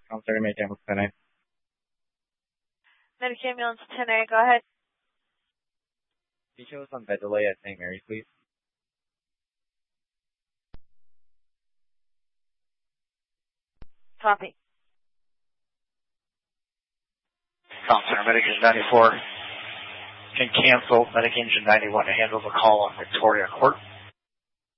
Counselor, make ambulance 10A. Medic ambulance 10A, go ahead. Can you show us on bed delay at St. Mary's, please? Copy. Counselor, Medic Engine 94 can cancel Medic Engine 91 to handle the call on Victoria Court.